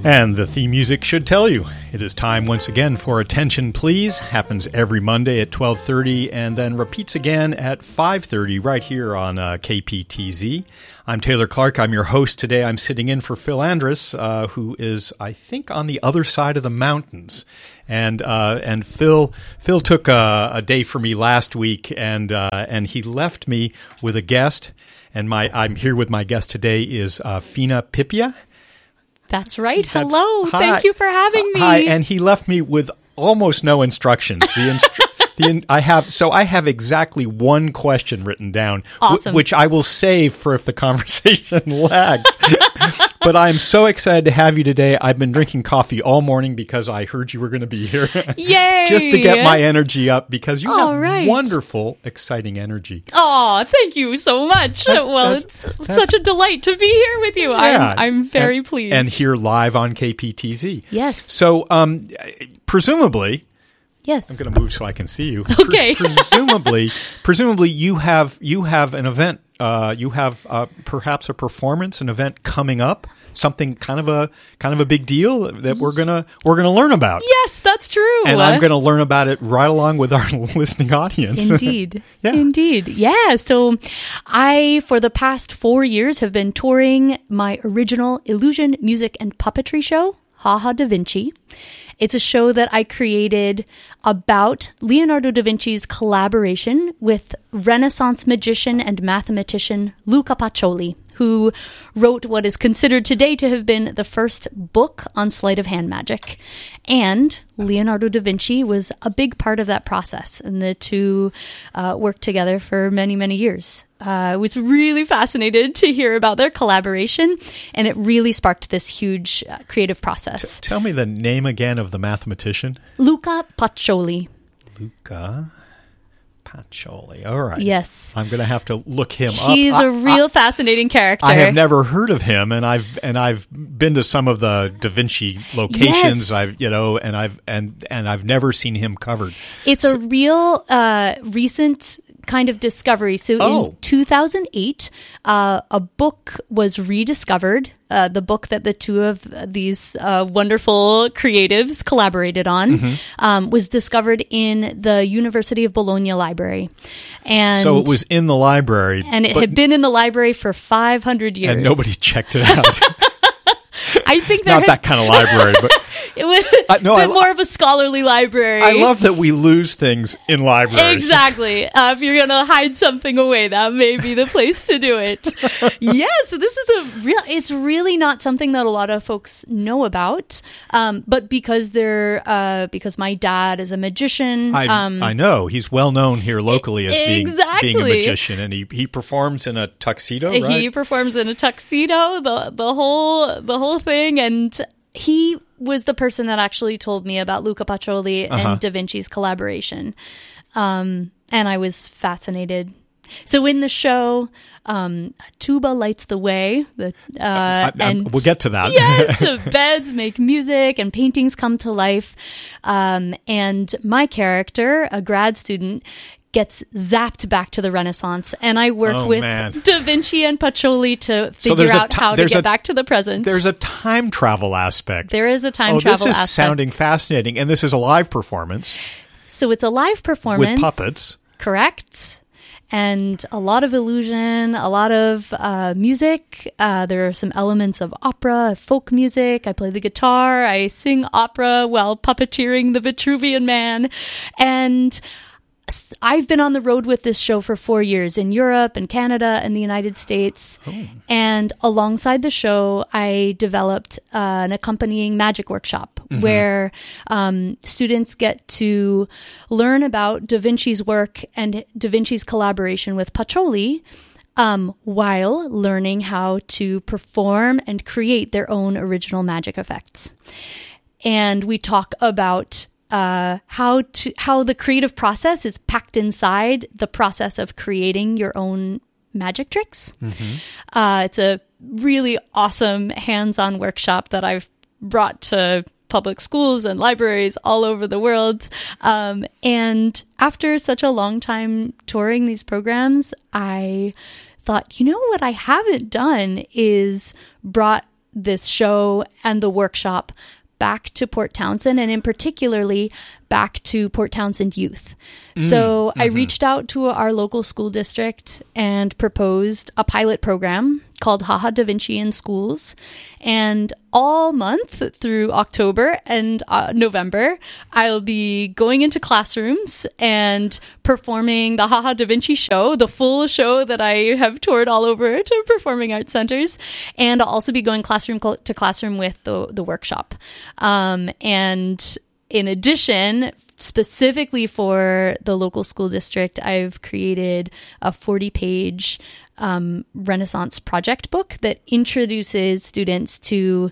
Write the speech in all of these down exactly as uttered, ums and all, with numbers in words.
And the theme music should tell you. It is time once again for Attention Please. Happens every Monday at twelve thirty and then repeats again at five thirty right here on uh, K P T Z. I'm Taylor Clark. I'm your host today. I'm sitting in for Phil Andrus, uh, who is, I think, on the other side of the mountains. And uh, and Phil Phil took a, a day for me last week, and uh, and he left me with a guest. And my I'm here with my guest today is uh, Fina Pipia. That's right. That's, Hello. hi. Thank you for having me. Hi, and he left me with almost no instructions. The, instru- the in- I have so I have exactly one question written down, awesome. w- which I will save for if the conversation lags. But I'm so excited to have you today. I've been drinking coffee all morning because I heard you were going to be here. Yay! Just to get my energy up because you all have right. wonderful, exciting energy. Oh, thank you so much. That's, well, that's, it's that's, such a delight to be here with you. Yeah, I'm, I'm very and, pleased. And here live on K P T Z. Yes. So, um, presumably... Yes. I'm going to move so I can see you. Okay. Pre- presumably, presumably you have you have an event. Uh, you have uh, perhaps a performance, an event coming up. Something kind of a kind of a big deal that we're gonna we're gonna learn about. Yes, that's true. And I'm going to learn about it right along with our listening audience. Indeed. Yeah. Indeed. Yeah. So I, for the past four years, have been touring my original illusion, music, and puppetry show, Ha Ha Da Vinci. It's a show that I created about Leonardo da Vinci's collaboration with Renaissance magician and mathematician Luca Pacioli, who wrote what is considered today to have been the first book on sleight of hand magic. And Leonardo da Vinci was a big part of that process, and the two uh, worked together for many, many years. Uh, I was really fascinated to hear about their collaboration, and it really sparked this huge uh, creative process. T- tell me the name again of the mathematician. Luca Pacioli. Luca Pacioli. All right. Yes. I'm going to have to look him up. He's I, a real I, fascinating character. I have never heard of him, and I've and I've been to some of the Da Vinci locations. Yes. I've you know, and I've and and I've never seen him covered. It's so, a real uh, recent kind of discovery. So oh. in two thousand eight, uh, a book was rediscovered. Uh, the book that the two of these uh, wonderful creatives collaborated on mm-hmm. um, was discovered in the University of Bologna library. And so it was in the library. And it but, had been in the library for five hundred years. And nobody checked it out. I think there Not had, that kind of library, but... It was uh, no, been I, more of a scholarly library. I love that we lose things in libraries. Exactly. Uh, if you're going to hide something away, that may be the place to do it. Yeah, so this is a real, it's really not something that a lot of folks know about. Um, but because they're, uh, because my dad is a magician. I, um, I know. He's well known here locally as being, exactly. being a magician, and he, he performs in a tuxedo, right? He performs in a tuxedo, the, the whole, the whole thing. And he was the person that actually told me about Luca Pacioli uh-huh. and Da Vinci's collaboration. Um, and I was fascinated. So in the show, um, tuba lights the way. The, uh, I, I, and we'll get to that. Yes, the beds make music and paintings come to life. Um, and my character, a grad student, gets zapped back to the Renaissance, and I work oh, with man. Da Vinci and Pacioli to figure so out t- how to get a, back to the present. There's a time travel aspect. There is a time oh, travel this is aspect. sounding fascinating, and this is a live performance. So it's a live performance. With puppets. Correct. And a lot of illusion, a lot of uh, music. Uh, there are some elements of opera, folk music. I play the guitar. I sing opera while puppeteering the Vitruvian Man. And I've been on the road with this show for four years in Europe and Canada and the United States. Oh. And alongside the show, I developed uh, an accompanying magic workshop mm-hmm. where um, students get to learn about Da Vinci's work and Da Vinci's collaboration with Pacioli um, while learning how to perform and create their own original magic effects. And we talk about Uh, how to how the creative process is packed inside the process of creating your own magic tricks. Mm-hmm. Uh, it's a really awesome hands-on workshop that I've brought to public schools and libraries all over the world. Um, and after such a long time touring these programs, I thought, you know what I haven't done is brought this show and the workshop back to Port Townsend, and in particularly back to Port Townsend youth. Mm, so mm-hmm. I reached out to our local school district and proposed a pilot program called Haha Da Vinci in Schools. And all month through October and uh, November, I'll be going into classrooms and performing the Haha Da Vinci show, the full show that I have toured all over to performing arts centers. And I'll also be going classroom cl- to classroom with the, the workshop. Um, and in addition, specifically for the local school district, I've created a forty-page um, Renaissance project book that introduces students to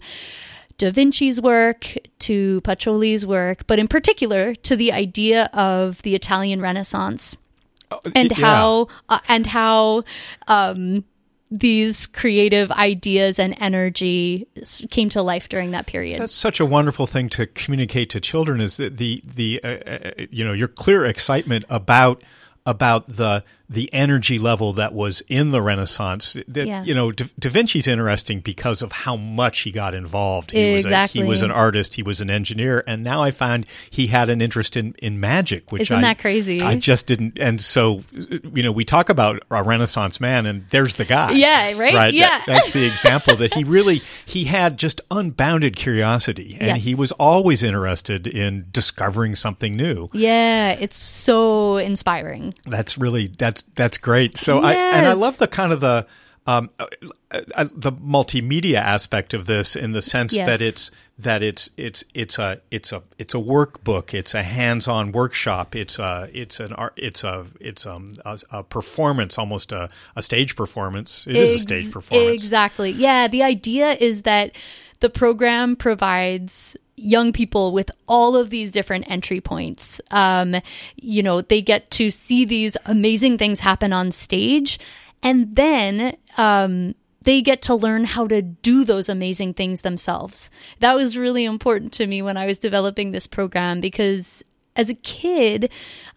Da Vinci's work, to Pacioli's work, but in particular to the idea of the Italian Renaissance and yeah. how uh, and how um, these creative ideas and energy came to life during that period. That's such a wonderful thing to communicate to children, is the the, the uh, uh, you know, your clear excitement about about the the energy level that was in the Renaissance. That, yeah. You know, Da, da Vinci's interesting because of how much he got involved. He exactly. was a, he was an artist, he was an engineer, and now I find he had an interest in, in magic, which Isn't I, that crazy? I just didn't. And so, you know, we talk about a Renaissance man, and there's the guy. Yeah, right? Right. Yeah. That, that's the example that he really, he had just unbounded curiosity, and Yes. he was always interested in discovering something new. Yeah, it's so inspiring. That's really, that's, that's great. So I, and I Yes. love the kind of the, um, uh, uh, the multimedia aspect of this, in the sense Yes. that it's, that it's, it's, it's a, it's a, it's a workbook. It's a hands-on workshop. It's a, it's an art, it's a, it's um, a, a performance, almost a, a stage performance. It is a stage performance. Exactly. Yeah. The idea is that the program provides young people with all of these different entry points. Um, you know, they get to see these amazing things happen on stage, and then um, they get to learn how to do those amazing things themselves. That was really important to me when I was developing this program, because as a kid,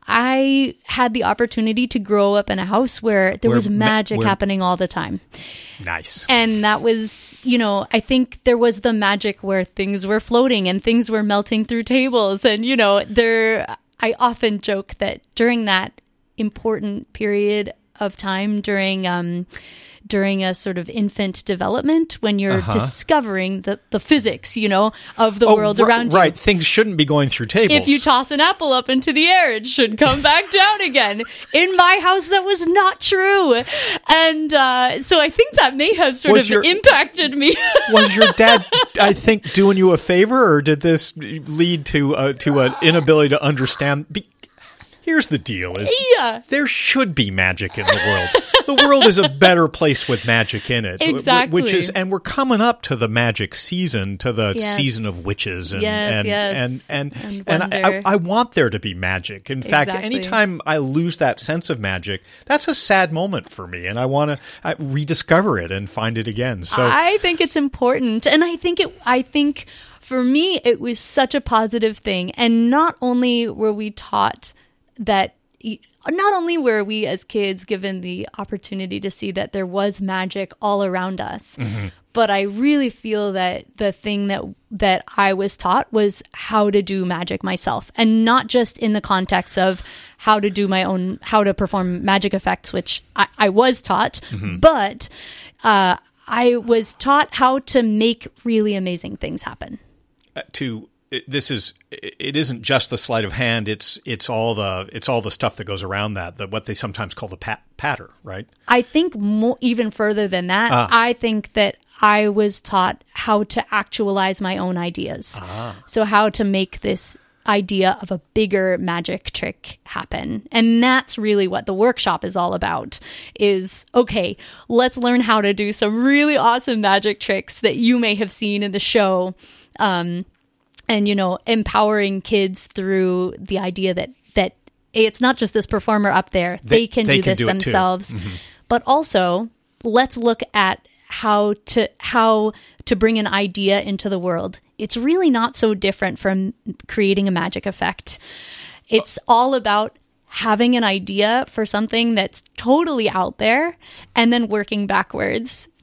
I had the opportunity to grow up in a house where there Where was ma- magic where- happening all the time. Nice. And that was, you know, I think there was the magic where things were floating and things were melting through tables. And, you know, there, I often joke that during that important period of time, during, um, during a sort of infant development, when you're Uh-huh. discovering the, the physics, you know, of the Oh, world ri- around you. Right. Things shouldn't be going through tables. If you toss an apple up into the air, it should come back down again. In my house, that was not true. And uh, so I think that may have sort Was of your- impacted me. Was your dad, I think, doing you a favor, or did this lead to uh, to an inability to understand? Be- Here's the deal: is Yeah. there should be magic in the world. The world is a better place with magic in it. wh- Exactly. Which is, and we're coming up to the magic season, to the Yes. season of witches, and Yes, and, yes. and and And and, I, wonder. I, I want there to be magic. In fact, Exactly. anytime I lose that sense of magic, that's a sad moment for me, and I want to uh, rediscover it and find it again. So I think it's important. And I think it, I think for me, it was such a positive thing. And not only were we taught that, not only were we as kids given the opportunity to see that there was magic all around us, Mm-hmm. but I really feel that the thing that that I was taught was how to do magic myself, and not just in the context of how to do my own, how to perform magic effects, which I, I was taught, Mm-hmm. but uh, I was taught how to make really amazing things happen. uh, to it- this is it isn't just the sleight of hand. It's it's all the it's all the stuff that goes around that. The what they sometimes call the pat, patter, right? I think more, even further than that, Ah. I think that I was taught how to actualize my own ideas. Ah. So how to make this idea of a bigger magic trick happen. And that's really what the workshop is all about, is, okay, let's learn how to do some really awesome magic tricks that you may have seen in the show. Um, and, you know, empowering kids through the idea that, that it's not just this performer up there. They, They- can they do can this do it too. themselves. But also, let's look at how to how to bring an idea into the world. It's really not so different from creating a magic effect. It's all about having an idea for something that's totally out there and then working backwards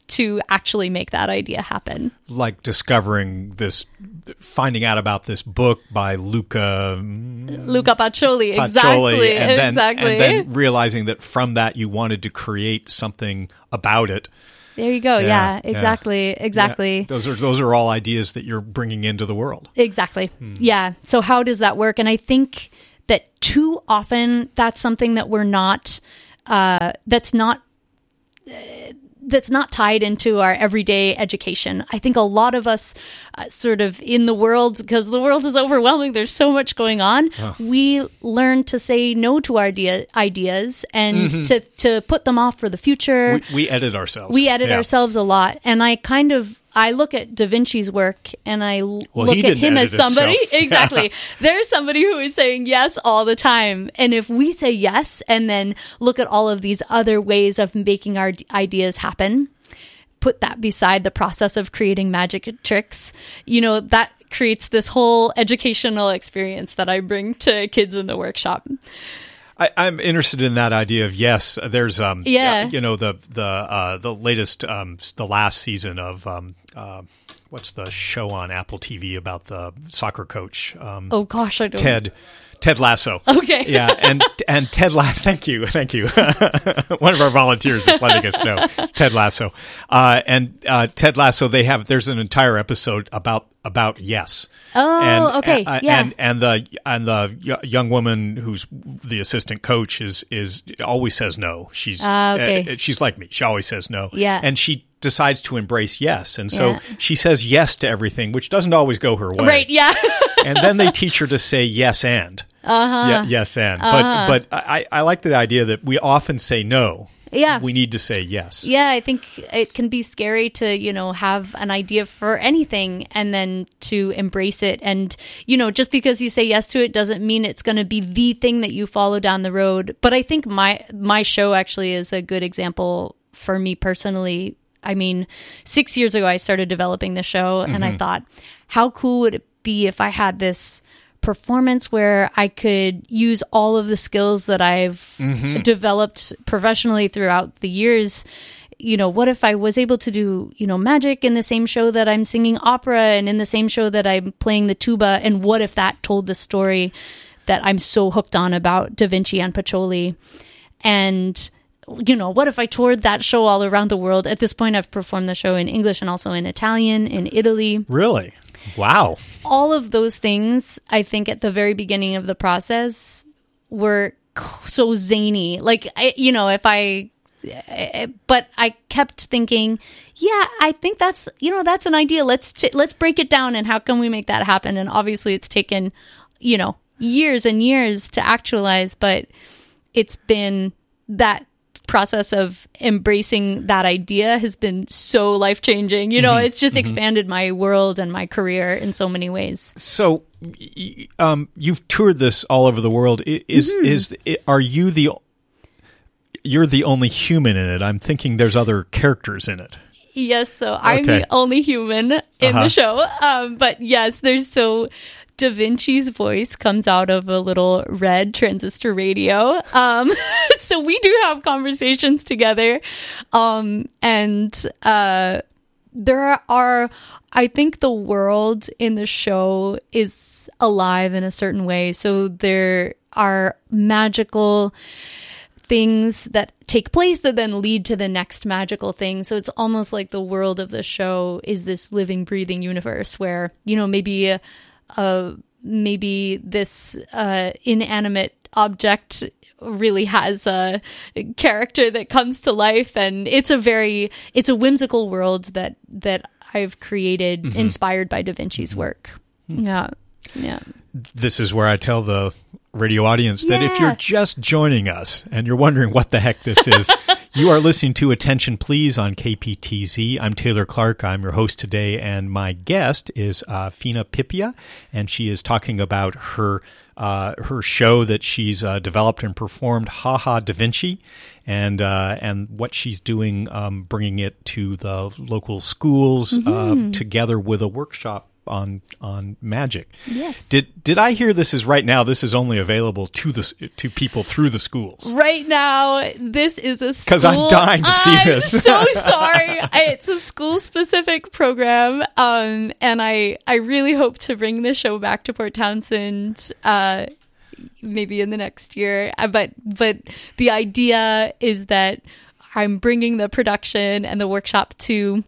to actually make that idea happen. Like discovering this, finding out about this book by Luca Luca Pacioli, Pacioli, exactly, and then, exactly. and then realizing that from that you wanted to create something about it. There you go. Yeah, Yeah, exactly, yeah. exactly. Yeah. Those are those are all ideas that you're bringing into the world. Exactly. Hmm. Yeah. So how does that work? And I think that too often that's something that we're not, uh, that's not, uh, that's not tied into our everyday education. I think a lot of us uh, sort of in the world, because the world is overwhelming, there's so much going on, Oh. we learn to say no to our idea, ideas and Mm-hmm. to, to put them off for the future. We, we edit ourselves. We edit Yeah. ourselves a lot. And I kind of, I look at Da Vinci's work and I l- Well, look he at didn't him edit as somebody. himself. Exactly. There's somebody who is saying yes all the time. And if we say yes and then look at all of these other ways of making our d- ideas happen, put that beside the process of creating magic tricks, you know, that creates this whole educational experience that I bring to kids in the workshop. I, I'm interested in that idea of yes. There's um Yeah. you know the the uh, the latest um the last season of um uh, what's the show on Apple T V about the soccer coach um Oh gosh, I don't Ted Ted Lasso. Okay. Yeah, and and Ted Lasso. Thank you, thank you. One of our volunteers is letting us know. It's Ted Lasso, uh, and uh, Ted Lasso. They have there's an entire episode about about yes. Oh, and, okay, uh, yeah. And and the and the y- young woman who's the assistant coach is is always says no. She's Ah, okay. uh, she's like me. She always says no. Yeah. And she decides to embrace yes, and so Yeah. she says yes to everything, which doesn't always go her way. Right, yeah. And then they teach her to say yes and. Uh-huh. Yeah, yes and. But but I, I like the idea that we often say no. Yeah. We need to say yes. Yeah, I think it can be scary to, you know, have an idea for anything and then to embrace it. And, you know, just because you say yes to it doesn't mean it's going to be the thing that you follow down the road. But I think my my show actually is a good example for me personally. I mean, six years ago, I started developing the show and I thought, how cool would it be if I had this performance where I could use all of the skills that I've developed professionally throughout the years. You know, what if I was able to do, you know, magic in the same show that I'm singing opera and in the same show that I'm playing the tuba? And what if that told the story that I'm so hooked on about Da Vinci and Pacioli? And, you know, what if I toured that show all around the world? At this point, I've performed the show in English and also in Italian, in Italy. Really? Wow. All of those things, I think at the very beginning of the process were so zany. Like, I, you know, if I, but I kept thinking, yeah, I think that's, you know, that's an idea. Let's, t- let's break it down and how can we make that happen? And obviously it's taken, you know, years and years to actualize, but it's been that process of embracing that idea has been so life-changing. You know, Mm-hmm. it's just mm-hmm. expanded my world and my career in so many ways. So, um, you've toured this all over the world. Is mm-hmm. is are you the you're the only human in it? I'm thinking there's other characters in it. Yes, so I'm okay. the only human in uh-huh. the show. Um, but yes, there's so Da Vinci's voice comes out of a little red transistor radio. Um, so we do have conversations together. Um, and uh, there are, I think the world in the show is alive in a certain way. So there are magical things that take place that then lead to the next magical thing. So it's almost like the world of the show is this living, breathing universe where, you know, maybe a, a maybe this uh, inanimate object really has a character that comes to life, and it's a very it's a whimsical world that that I've created, mm-hmm. inspired by Da Vinci's mm-hmm. work. Mm-hmm. Yeah, yeah. This is where I tell the radio audience that yeah. if you're just joining us and you're wondering what the heck this is, you are listening to Attention Please on K P T Z. I'm Taylor Clark. I'm your host today, and my guest is uh, Fina Pipia, and she is talking about her uh, her show that she's uh, developed and performed, Ha Ha Da Vinci, and uh, and what she's doing, um, bringing it to the local schools mm-hmm. uh, together with a workshop on on magic. Yes. Did did I hear this is right now? This is only available to the to people through the schools. Right now, this is a school. Because I'm dying to see I'm this. so sorry. It's a school specific program, um, and I I really hope to bring the show back to Port Townsend. Uh, maybe in the next year, uh, but but the idea is that I'm bringing the production and the workshop to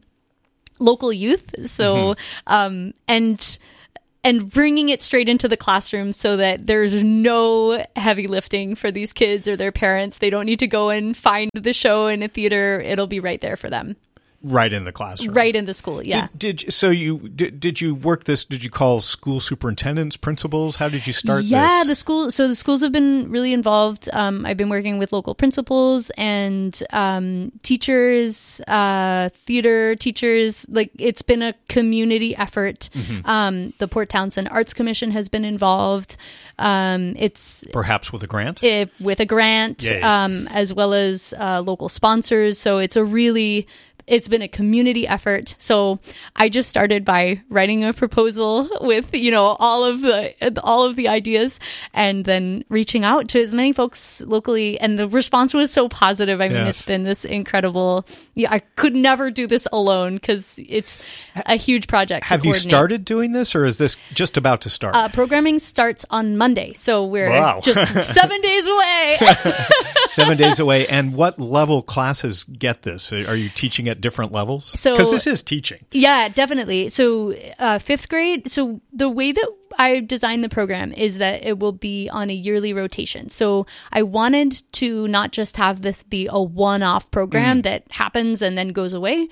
local youth. So, mm-hmm. um, and, and bringing it straight into the classroom so that there's no heavy lifting for these kids or their parents. They don't need to go and find the show in a theater. It'll be right there for them. Right in the classroom. Right in the school, yeah. Did, did so you did, did you work this? Did you call school superintendents, principals? How did you start yeah, this? Yeah, the school. So the schools have been really involved. Um, I've been working with local principals and um, teachers, uh, theater teachers. Like it's been a community effort. Mm-hmm. Um, the Port Townsend Arts Commission has been involved. Um, it's perhaps with a grant. It, with a grant, yeah. um, as well as uh, local sponsors. So it's a really It's been a community effort. So I just started by writing a proposal with, you know, all of the all of the ideas and then reaching out to as many folks locally. And the response was so positive. I mean, yes. It's been this incredible. Yeah, I could never do this alone because it's a huge project. Have you started doing this, or is this just about to start? Uh, programming starts on Monday, so we're wow. just seven days away. Seven days away. And what level classes get this? Are you teaching at different levels? So, because this is teaching. Yeah, definitely. So uh, fifth grade. So the way that I designed the program is that it will be on a yearly rotation. So I wanted to not just have this be a one-off program mm. that happens and then goes away.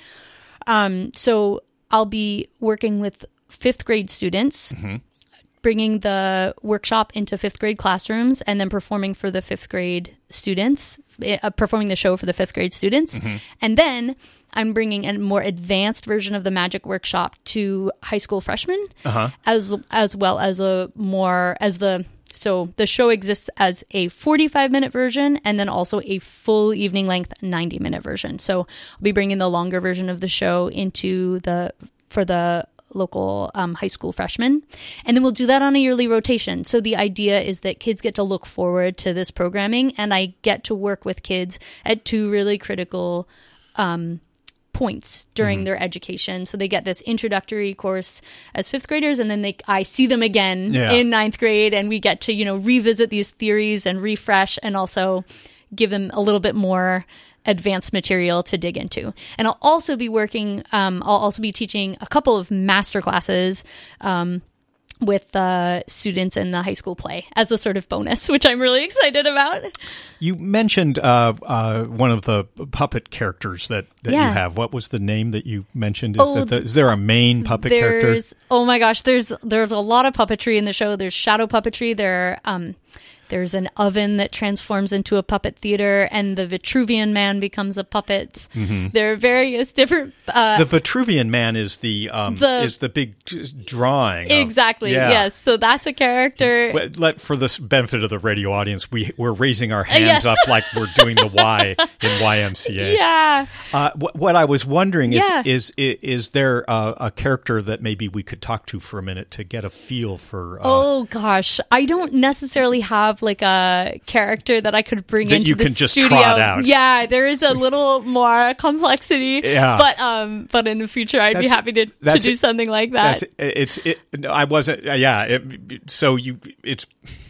Um, so I'll be working with fifth grade students, mm-hmm. bringing the workshop into fifth grade classrooms and then performing for the fifth grade students, uh, performing the show for the fifth grade students. Mm-hmm. And then I'm bringing a more advanced version of the magic workshop to high school freshmen, uh-huh. as as well as a more as the so the show exists as a forty-five minute version and then also a full evening length ninety minute version. So I'll be bringing the longer version of the show into the for the local um, high school freshmen. And then we'll do that on a yearly rotation. So the idea is that kids get to look forward to this programming, and I get to work with kids at two really critical um, points during mm-hmm. their education. So they get this introductory course as fifth graders, and then they I see them again yeah. in ninth grade, and we get to, you know, revisit these theories and refresh and also give them a little bit more advanced material to dig into. And I'll also be working, um, I'll also be teaching a couple of master classes um, with uh, students in the high school play as a sort of bonus, which I'm really excited about. You mentioned uh, uh, one of the puppet characters that, that yeah. you have. What was the name that you mentioned? Is, oh, that the, is there a main puppet character? Oh my gosh, there's there's a lot of puppetry in the show. There's shadow puppetry. There um There's an oven that transforms into a puppet theater, and the Vitruvian Man becomes a puppet. Mm-hmm. There are various different. Uh, the Vitruvian Man is the, um, the is the big drawing. Exactly. Of, yeah. Yes. So that's a character. Let for the benefit of the radio audience, we we're raising our hands yes. up like we're doing the Y in Y M C A. Yeah. Uh, what, what I was wondering is yeah. is, is is there a, a character that maybe we could talk to for a minute to get a feel for? Uh, oh gosh, I don't necessarily have like a character that I could bring that into you the can just studio. trot out. Yeah, there is a little more complexity. Yeah. But um, but in the future, I'd that's, be happy to, to do something like that. That's, it's it. I wasn't. Yeah. It, so you, it's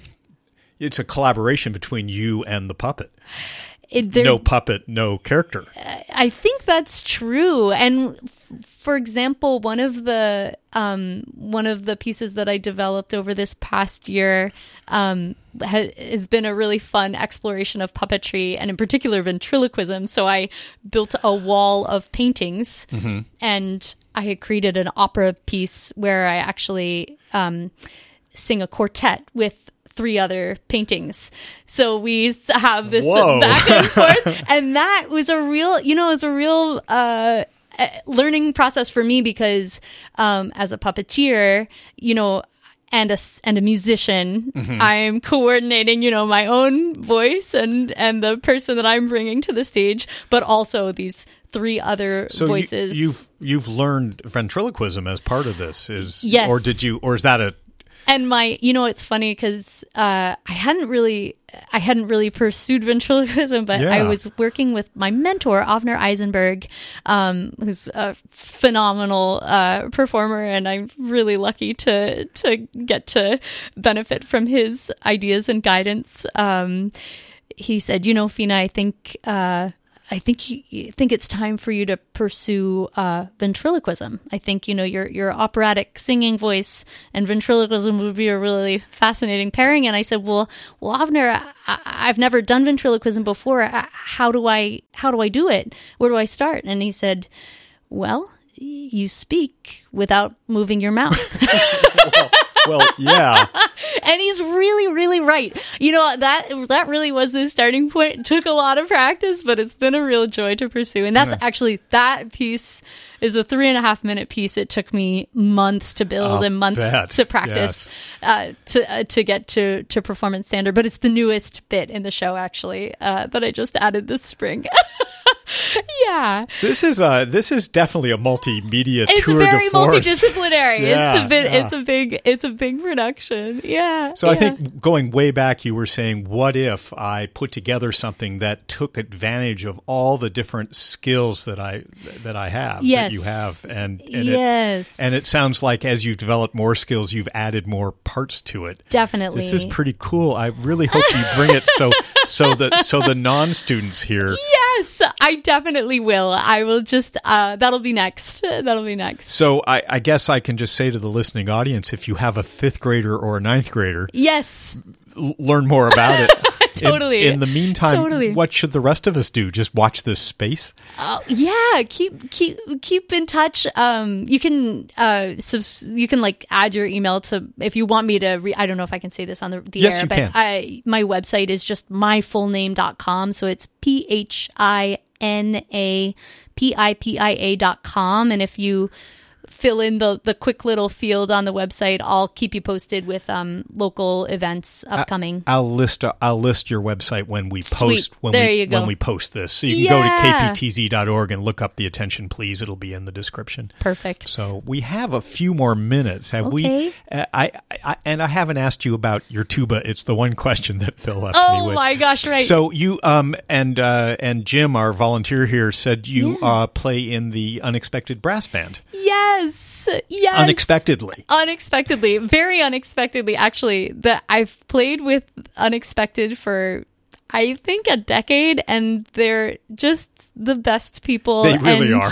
it's a collaboration between you and the puppet. It, there, no puppet, no character. I think that's true. And f- for example, one of the um, one of the pieces that I developed over this past year um, ha- has been a really fun exploration of puppetry, and in particular ventriloquism. So I built a wall of paintings, mm-hmm. and I had created an opera piece where I actually um, sing a quartet with three other paintings. So we have this Whoa. back and forth. And that was a real, you know, it was a real uh, learning process for me because um, as a puppeteer, you know, and a, and a musician, mm-hmm. I'm coordinating, you know, my own voice and, and the person that I'm bringing to the stage, but also these three other so voices. You, you've you've learned ventriloquism as part of this, is yes, or did you, or is that a? And my, you know, it's funny because uh, I hadn't really, I hadn't really pursued ventriloquism, but yeah. I was working with my mentor, Avner Eisenberg, um, who's a phenomenal uh, performer, and I'm really lucky to to get to benefit from his ideas and guidance. Um, he said, you know, Fina, I think. Uh, I think you, you think it's time for you to pursue uh, ventriloquism. I think, you know, your your operatic singing voice and ventriloquism would be a really fascinating pairing. And I said, well, well, Avner, I, I've never done ventriloquism before. How do I how do I do it? Where do I start? And he said, well, you speak without moving your mouth. well, well, yeah. And he's really, really right. You know, that that really was the starting point. It took a lot of practice, but it's been a real joy to pursue. And that's yeah. actually, that piece is a three and a half minute piece. It took me months to build I'll and months bet. to practice yes. uh, to uh, to get to, to performance standard. But it's the newest bit in the show, actually, uh, that I just added this spring. Yeah, this is a this is definitely a multimedia it's tour very de force. Multidisciplinary. Yeah, it's a bit. yeah. It's a big. It's a big production. Yeah. So yeah. I think going way back, you were saying, what if I put together something that took advantage of all the different skills that I that I have, yes. that you have, and, and yes, it, and it sounds like as you've developed more skills, you've added more parts to it. Definitely, this is pretty cool. I really hope you bring it so so that so the non-students here. Yes, I definitely will. I will just, uh, that'll be next. That'll be next. So I, I guess I can just say to the listening audience, if you have a fifth grader or a ninth grader, yes, l- learn more about it. Totally. In, in the meantime, totally. What should the rest of us do? Just watch this space? Uh, yeah, keep keep keep in touch. Um, you can uh, subs- you can like add your email to if you want me to. Re- I don't know if I can say this on the, the yes, air, you but can. I, my website is just my full name dot com. So it's P H I N A P I P I A dot com, and if you fill in the the quick little field on the website, I'll keep you posted with um local events upcoming. I, I'll list uh, I'll list your website when we post Sweet. when there we you go. when we post this. So you can yeah. go to K P T Z dot org and look up the Attention Please. It'll be in the description. Perfect. So we have a few more minutes. Have okay. we? Uh, I, I and I haven't asked you about your tuba. It's the one question that Phil left oh me with. Oh my gosh! Right. So you um and uh, and Jim, our volunteer here, said you yeah. uh, play in the Unexpected Brass Band. Yes. Yes. Unexpectedly. Unexpectedly. Very unexpectedly, actually. That I've played with Unexpected for, I think, a decade, and they're just the best people. They really and are.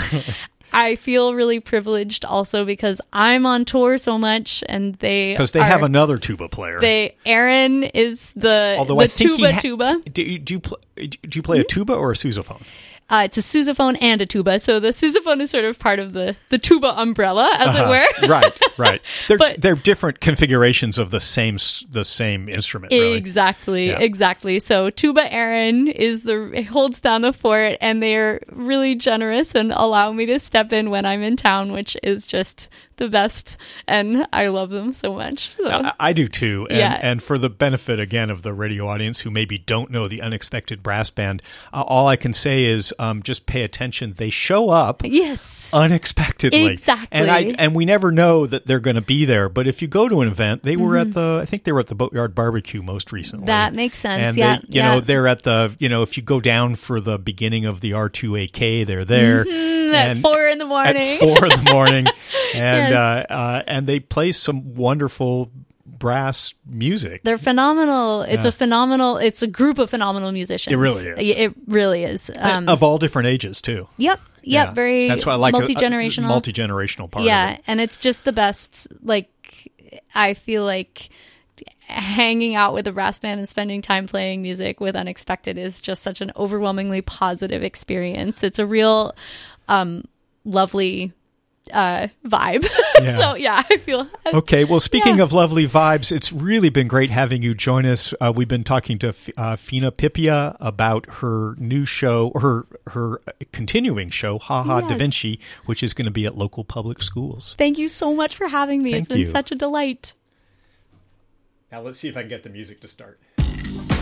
I feel really privileged also because I'm on tour so much, and they because they are, have another tuba player. They Aaron is the Although the I think tuba ha- tuba. Do you, do you, pl- do you play a tuba or a sousaphone? Uh, it's a sousaphone and a tuba. So the sousaphone is sort of part of the, the tuba umbrella, as uh-huh. it were. Right, right. They're But- they're different configurations of the same s- the same instrument. Really. Exactly, Yeah. exactly. So tuba Aaron is the holds down the fort, and they're really generous and allow me to step in when I'm in town, which is just the best. And I love them so much. So. I, I do too. And, Yeah. and for the benefit again of the radio audience who maybe don't know the Unexpected Brass Band, uh, all I can say is um, just pay attention. They show up. Yes. Unexpectedly. Exactly. And I and we never know that they're going to be there. But if you go to an event, they were Mm-hmm. at the I think they were at the Boatyard Barbecue most recently. That makes sense. And yeah. they, you yeah. know, they're at the, you know, if you go down for the beginning of the R two A K, they're there. Mm, at And four in the morning. At four in the morning. And Yes. uh, uh, and they play some wonderful brass music. They're phenomenal. It's Yeah. a phenomenal, it's a group of phenomenal musicians. It really is. It it really is. Um, of all different ages too. Yep. Yep. Yeah. Very That's why I like a- a multi-generational. multi-generational part yeah. of it. And it's just the best. Like, I feel like hanging out with a brass band and spending time playing music with Unexpected is just such an overwhelmingly positive experience. It's a real um, lovely uh, vibe. Yeah. So, yeah, I feel. Okay, well, speaking Yeah. of lovely vibes, it's really been great having you join us. Uh, we've been talking to uh, Fina Pipia about her new show, her her continuing show, Ha Ha Yes. Da Vinci, which is going to be at local public schools. Thank you so much for having me. Thank it's been you. such a delight. Now let's see if I can get the music to start.